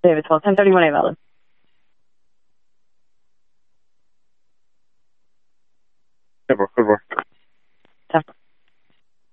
David 12, 1031A valid. Good work, good work.